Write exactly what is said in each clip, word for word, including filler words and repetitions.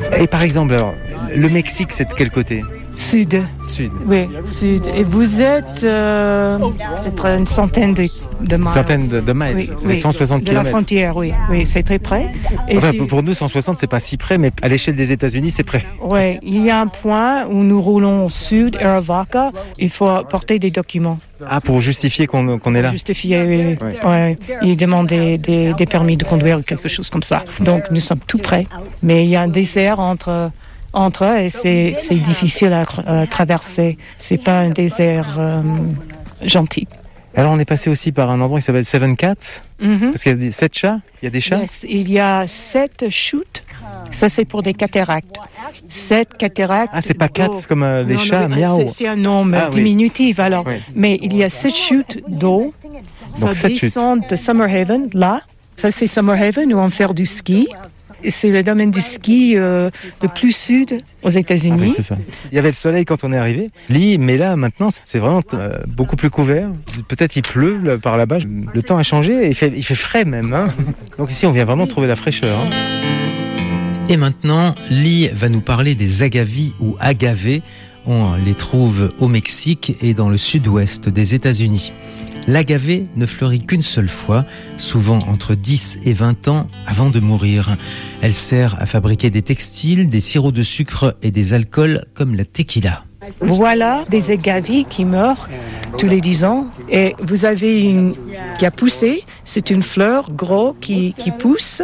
Et par exemple, alors, le Mexique, c'est de quel côté ? Sud. Sud. Oui, sud. Et vous êtes euh, peut-être une centaine de, de miles. Centaine de, de miles, oui, c'est oui, cent soixante de kilomètres. De la frontière, oui, oui, c'est très près. Et enfin, si... pour nous, cent soixante, c'est pas si près, mais à l'échelle des États-Unis, c'est près. Oui, il y a un point où nous roulons au sud, Arivaca, il faut apporter des documents. Ah, pour justifier qu'on, qu'on est là. Justifier, oui. Ouais. Ouais. Il demande des, des, des permis de conduire ou quelque chose comme ça. Donc nous sommes tout près. Mais il y a un désert entre, entre eux et c'est, c'est difficile à euh, traverser. C'est pas un désert euh, gentil. Alors on est passé aussi par un endroit qui s'appelle Seven Cats, mm-hmm. parce qu'il y a des, sept chats. Il y a des chats. Yes, il y a sept chutes. Ça c'est pour des cataractes. Sept cataractes. Ah, c'est pas cats comme euh, les non, chats, non, miaou. C'est, c'est un nom ah, diminutif oui. alors. Oui. Mais il y a sept chutes d'eau. Donc ça descend de Summerhaven, là. Ça c'est Summerhaven où on fait du ski. Et c'est le domaine du ski euh, le plus sud aux États-Unis. Ah oui, c'est ça. Il y avait le soleil quand on est arrivé. Lee, mais là, maintenant, c'est vraiment euh, beaucoup plus couvert. Peut-être il pleut là, par là-bas. Le temps a changé et il fait, il fait frais même. Hein. Donc ici, on vient vraiment trouver la fraîcheur. Hein. Et maintenant, Lee va nous parler des agavis ou agavés. On les trouve au Mexique et dans le sud-ouest des États-Unis. L'agave ne fleurit qu'une seule fois, souvent entre dix et vingt ans avant de mourir. Elle sert à fabriquer des textiles, des sirops de sucre et des alcools comme la tequila. Voilà des agaves qui meurent tous les dix ans et vous avez une qui a poussé, c'est une fleur gros qui, qui pousse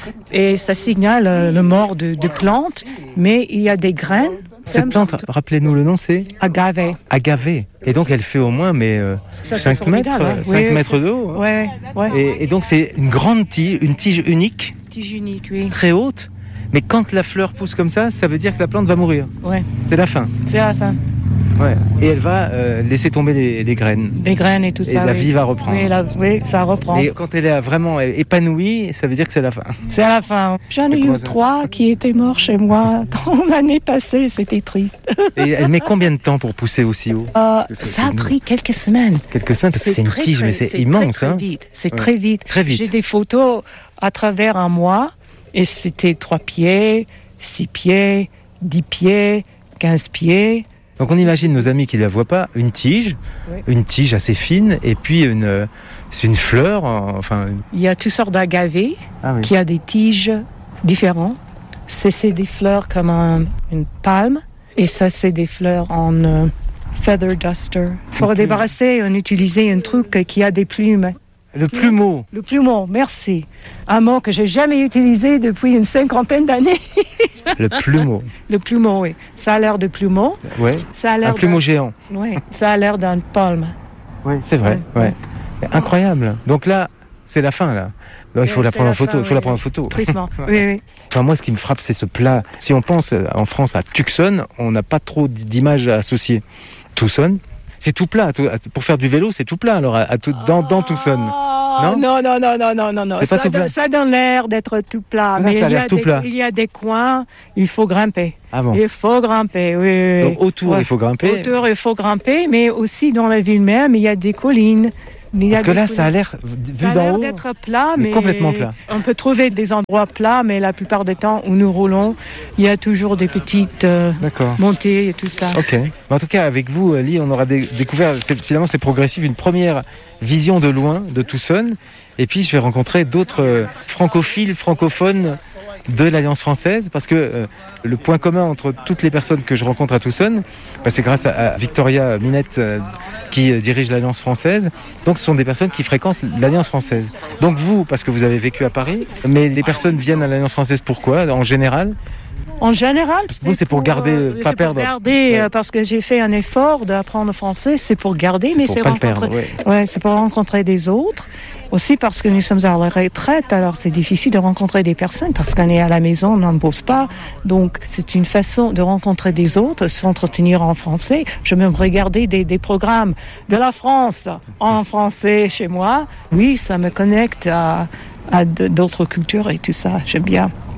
et ça signale le mort de, de plantes, mais il y a des graines. Cette plante, rappelez-nous le nom, c'est agave. Agave. Et donc elle fait au moins mais euh, cinq mètres, hein. cinq oui, mètres de haut. Ouais, ouais. Et, et donc c'est une grande tige, une tige unique. Tige unique, oui. Très haute. Mais quand la fleur pousse comme ça, ça veut dire que la plante va mourir. Ouais. C'est la fin. C'est la fin. Ouais. Et elle va euh, laisser tomber les, les graines. Les graines et tout et ça. Et la oui. vie va reprendre. Oui, la, oui, ça reprend. Et quand elle est vraiment épanouie, ça veut dire que c'est la fin. C'est la fin. J'en ai eu trois qui étaient morts chez moi dans l'année passée. C'était triste. Et elle met combien de temps pour pousser aussi haut euh, Ça a pris quelques semaines. Quelques semaines, parce que c'est, c'est une tige, très, mais c'est, c'est immense. Très, hein. très vite. C'est ouais. très vite. Très vite. J'ai des photos à travers un mois et c'était trois pieds, six pieds, dix pieds, quinze pieds. Donc on imagine nos amis qui ne la voient pas, une tige, oui. une tige assez fine, et puis une, c'est une fleur. Enfin. Il y a toutes sortes d'agavés ah, oui. qui a des tiges différentes. C'est, c'est des fleurs comme un, une palme, et ça c'est des fleurs en euh, feather duster. Pour okay. débarrasser, on utilise un truc qui a des plumes. Le plumeau. Le plumeau, merci. Un mot que j'ai jamais utilisé depuis une cinquantaine d'années. Le plumeau. Le plumeau, oui. Ça a l'air de plumeau. Ouais. Ça a l'air un plumeau d'un... géant. Oui. Ça a l'air d'un palme. Oui, c'est vrai. Ouais. Ouais. Ouais. Incroyable. Donc là, c'est la fin là. Non, il faut oui, la prendre en photo. Fin, il faut oui. la prendre en photo. Tristement. oui, oui. Enfin, moi, ce qui me frappe, c'est ce plat. Si on pense en France à Tucson, on n'a pas trop d'images associées. Tucson. C'est tout plat. Pour faire du vélo, c'est tout plat. Alors, à, à tout, dans, dans Tucson. Non, non, non, non, non, non, non, non. C'est pas ça, tout plat. Ça donne l'air d'être tout plat. Là, mais ça a il, y l'air a tout des, plat. il y a des coins, il faut grimper. Ah bon. Il faut grimper, oui, oui. Donc, autour, ouais. il faut grimper. Autour, il faut grimper, mais aussi dans la ville même, il y a des collines. Il Parce que là, ça a l'air, vu ça a d'en l'air haut, d'être plat, mais, mais complètement plat. On peut trouver des endroits plats, mais la plupart du temps où nous roulons, il y a toujours des petites euh, montées et tout ça. Ok. Mais en tout cas, avec vous, Lee, on aura dé- découvert, c'est, finalement, c'est progressif, une première vision de loin de Tucson. Et puis, je vais rencontrer d'autres euh, francophiles, francophones de l'Alliance française, parce que euh, le point commun entre toutes les personnes que je rencontre à Tucson, bah, c'est grâce à, à Victoria Minette euh, qui euh, dirige l'Alliance française. Donc ce sont des personnes qui fréquentent l'Alliance française. Donc vous, parce que vous avez vécu à Paris, mais les personnes viennent à l'Alliance française pourquoi, en général? En général, c'est vous, c'est pour, pour garder, euh, pas c'est perdre. Pour garder, ouais. euh, parce que j'ai fait un effort d'apprendre le français, c'est pour garder, c'est mais pour c'est pas rencontrer. Le perdre, ouais. Ouais, c'est pour rencontrer des autres. Aussi parce que nous sommes à la retraite, alors c'est difficile de rencontrer des personnes parce qu'on est à la maison, on n'en bosse pas. Donc c'est une façon de rencontrer des autres, s'entretenir en français. Je me regarder des, des programmes de la France en français chez moi. Oui, ça me connecte à, à d'autres cultures et tout ça. J'aime bien.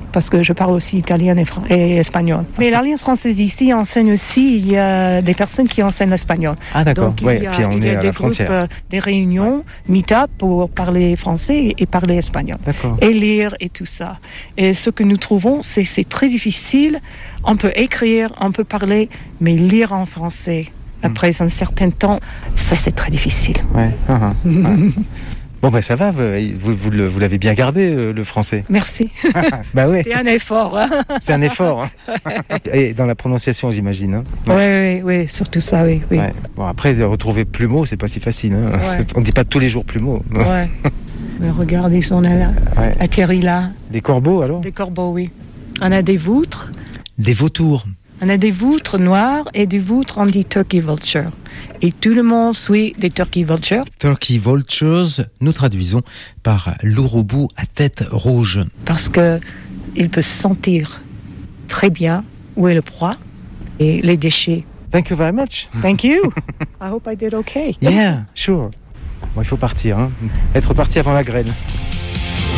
parce que je parle aussi italien et, fran- et espagnol. Mais l'Alliance française ici enseigne aussi, il y a des personnes qui enseignent l'espagnol. Ah d'accord, Donc il ouais, y a, puis on il y est a à des la groupes, frontière. euh, des réunions, meet-up pour parler français et parler espagnol. D'accord. Et lire et tout ça. Et ce que nous trouvons, c'est c'est très difficile. On peut écrire, on peut parler, mais lire en français, après un certain temps, ça c'est très difficile. Ouais. Ah, ah. Ouais. Bon ben ça va, vous, vous, vous le- vous l'avez bien gardé euh, le français. Merci. Bah ouais, C'est un effort. Hein. c'est un effort. Hein. Et dans la prononciation, j'imagine. Hein. Oui, oui, oui, surtout ça, oui. oui. Ouais. Bon après de retrouver Plumeau, c'est pas si facile. Hein. Ouais. On dit pas tous les jours Plumeau. Ouais. Mais regardez, on a Ouais. atterri là. Les corbeaux alors. Des corbeaux, oui. On a des voutres. Des vautours. On a des voutres noires et des voutres, on dit turkey vulture. Et tout le monde suit des turkey vultures. Turkey vultures, nous traduisons par l'ouroubou à tête rouge. Parce que il peut sentir très bien où est le proie et les déchets. Thank you very much. Thank you. I hope I did okay. Yeah, sure. Bon, il faut partir. Hein. Être parti avant la graine.